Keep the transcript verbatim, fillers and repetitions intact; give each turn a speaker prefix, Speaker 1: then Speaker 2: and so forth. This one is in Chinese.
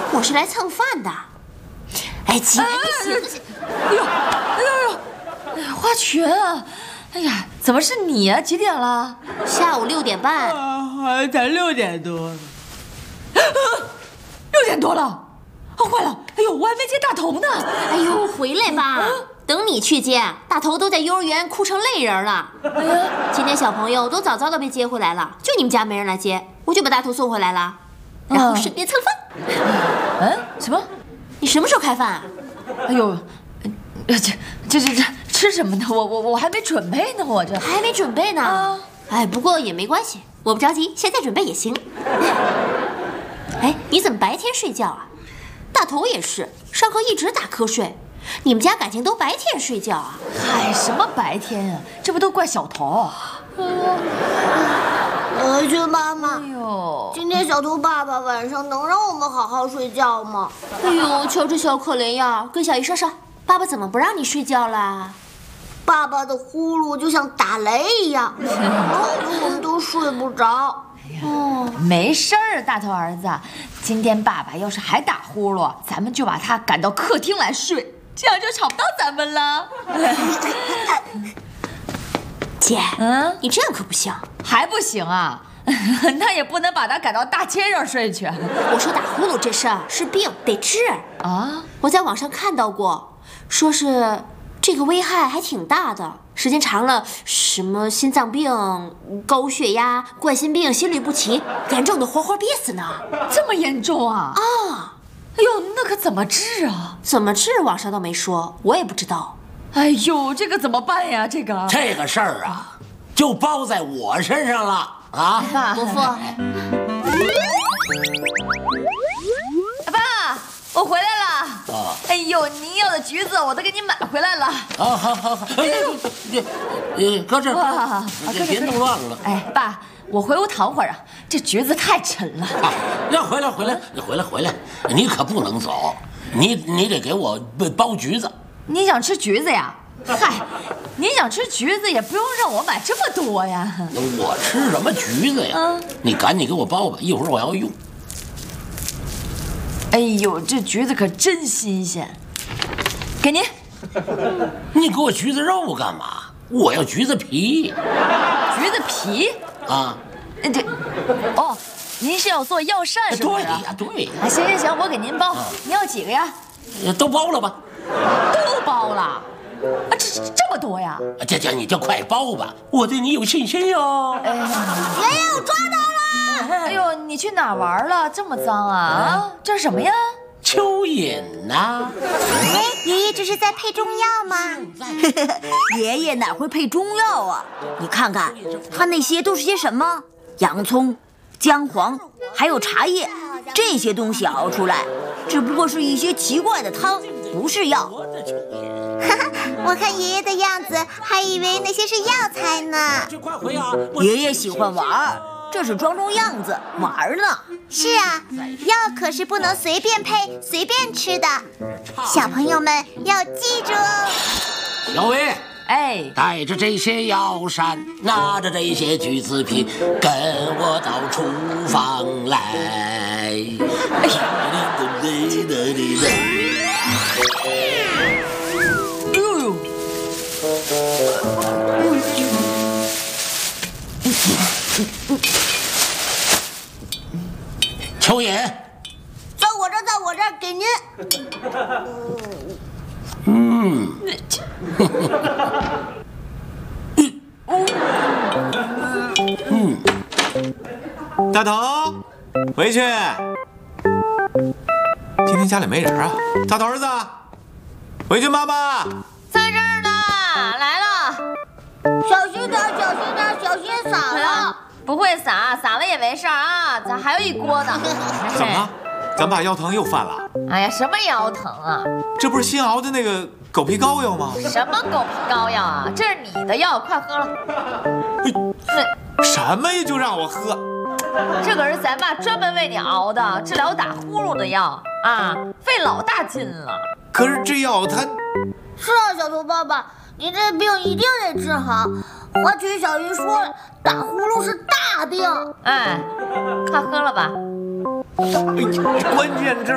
Speaker 1: 我是来蹭饭的。哎，姐，你行不行？
Speaker 2: 哎呦，哎呦呦，哎呀，花拳啊！哎呀，怎么是你啊？几点了？
Speaker 1: 下午六点半。
Speaker 3: 啊，才六点多。
Speaker 2: 六点多了，哦，坏了！哎呦，我还没接大头呢。
Speaker 1: 哎呦，回来吧，等你去接，大头都在幼儿园哭成泪人了。哎呀，今天小朋友都早早的被接回来了，就你们家没人来接，我就把大头送回来了，然后顺便蹭饭。
Speaker 2: 嗯，什么？
Speaker 1: 你什么时候开饭啊？
Speaker 2: 哎呦，这这这这吃什么呢？我我我还没准备呢，我这
Speaker 1: 还没准备呢。啊、哎，不过也没关系，我不着急，现在准备也行。哎，你怎么白天睡觉啊？大头也是，上课一直打瞌睡。你们家感情都白天睡觉啊？
Speaker 2: 嗨，什么白天啊？这不都怪小头？
Speaker 4: 回去，妈妈。
Speaker 2: 哎呦，
Speaker 4: 今天小头爸爸晚上能让我们好好睡觉吗？
Speaker 1: 哎呦，瞧这小可怜样，跟小姨说说，爸爸怎么不让你睡觉啦？
Speaker 4: 爸爸的呼噜就像打雷一样，弄得我们都睡不着。
Speaker 2: 哦，没事儿，大头儿子，今天爸爸要是还打呼噜，咱们就把他赶到客厅来睡，这样就吵不到咱们了。
Speaker 1: 姐，
Speaker 2: 嗯，
Speaker 1: 你这样可不行，
Speaker 2: 还不行啊？那也不能把他赶到大街上睡去。
Speaker 1: 我说打呼噜这事儿是病，得治
Speaker 2: 啊。
Speaker 1: 我在网上看到过，说是这个危害还挺大的，时间长了，什么心脏病、高血压、冠心病、心律不齐，严重的活活憋死呢。
Speaker 2: 这么严重啊？
Speaker 1: 啊！
Speaker 2: 哎呦，那可怎么治啊？
Speaker 1: 怎么治？网上都没说，我也不知道。
Speaker 2: 哎呦，这个怎么办呀？这个
Speaker 5: 这个事儿啊，就包在我身上了啊！
Speaker 1: 爸，伯父，
Speaker 2: 爸，我回来了。啊！哎呦，您要的橘子我都给你买回来了。啊，
Speaker 5: 好好好，哎呦，这，呃，搁这儿，别别弄乱了。
Speaker 2: 哎，爸，我回屋躺会儿啊，这橘子太沉了。
Speaker 5: 啊，要回来回来，你回来回来，你可不能走，你你得给我包橘子。
Speaker 2: 你想吃橘子呀？嗨，你想吃橘子也不用让我买这么多呀。
Speaker 5: 我吃什么橘子呀？嗯，你赶紧给我包吧，一会儿我要用。
Speaker 2: 哎呦，这橘子可真新鲜，给您。
Speaker 5: 你给我橘子肉干嘛？我要橘子皮。
Speaker 2: 橘子皮？
Speaker 5: 啊？
Speaker 2: 这，哦，您是要做药膳是不是？
Speaker 5: 对呀，对呀。
Speaker 2: 啊，行行行，我给您包。您要几个呀？
Speaker 5: 都包了吧。
Speaker 2: 都包了。啊，这这么多呀！
Speaker 5: 这这你就快包吧，我对你有信心哟。
Speaker 4: 哎呀，爷爷，我抓到了！
Speaker 2: 哎呦，你去哪玩了？这么脏啊！啊，这是什么呀？
Speaker 5: 蚯蚓呐！
Speaker 4: 哎，爷爷这是在配中药吗？
Speaker 6: 爷爷哪会配中药啊？你看看，他那些都是些什么？洋葱、姜黄，还有茶叶，这些东西熬出来，只不过是一些奇怪的汤，不是药。
Speaker 4: 我看爷爷的样子，还以为那些是药材呢。
Speaker 6: 爷爷喜欢玩，这是装装样子玩呢。
Speaker 4: 是啊，药可是不能随便配、随便吃的，小朋友们要记住哦。
Speaker 5: 小薇，
Speaker 2: 哎，
Speaker 5: 带着这些药膳，拿着这些橘子皮，跟我到厨房来。哎呀！蚯蚓，
Speaker 4: 在我这儿，在我这儿，给您。
Speaker 5: 嗯。
Speaker 3: 嗯。大头，回去。今天家里没人啊？大头儿子，回去，妈妈
Speaker 2: 在这儿呢，来了。
Speaker 4: 小心点，小心点，小心洒了。
Speaker 2: 不会洒，洒了也没事啊，咱还有一锅呢。
Speaker 3: 怎么了？咱爸腰疼又犯了？
Speaker 2: 哎呀，什么腰疼啊？
Speaker 3: 这不是新熬的那个狗皮膏药吗？
Speaker 2: 什么狗皮膏药啊？这是你的药，快喝了。
Speaker 3: 什么呀？就让我喝？
Speaker 2: 这可是咱爸专门为你熬的，治疗打呼噜的药啊，费老大劲了。
Speaker 3: 可是这药它……
Speaker 4: 是啊，小头爸爸，你这病一定得治好。花曲小鱼说了，打呼噜是大病。
Speaker 2: 哎，快喝了吧。
Speaker 3: 关键这